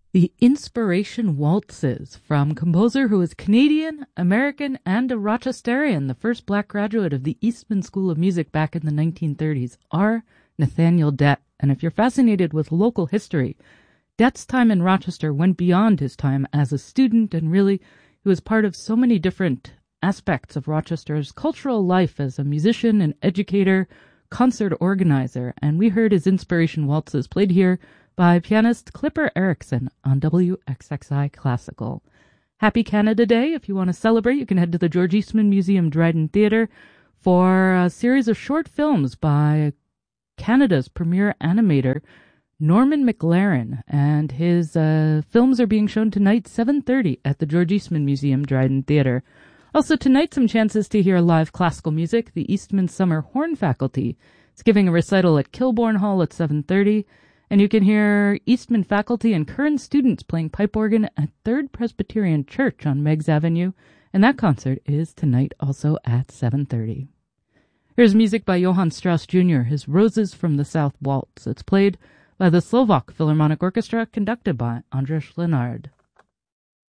The Inspiration Waltzes, from composer who is Canadian, American, and a Rochesterian, the first black graduate of the Eastman School of Music back in the 1930s, are Nathaniel Dett. And if you're fascinated with local history, Dett's time in Rochester went beyond his time as a student, and really he was part of so many different aspects of Rochester's cultural life as a musician, an educator, concert organizer. And we heard his Inspiration Waltzes played here by pianist Clipper Erickson on WXXI Classical. Happy Canada Day. If you want to celebrate, you can head to the George Eastman Museum Dryden Theatre for a series of short films by Canada's premier animator, Norman McLaren, and his films are being shown tonight, 7:30 at the George Eastman Museum Dryden Theatre. Also tonight, some chances to hear live classical music. The Eastman Summer Horn Faculty is giving a recital at Kilbourne Hall at 7:30. And you can hear Eastman faculty and current students playing pipe organ at Third Presbyterian Church on Meigs Avenue. And that concert is tonight also at 7:30. Here's music by Johann Strauss Jr., his Roses from the South Waltz. It's played by the Slovak Philharmonic Orchestra, conducted by Andras Lenard.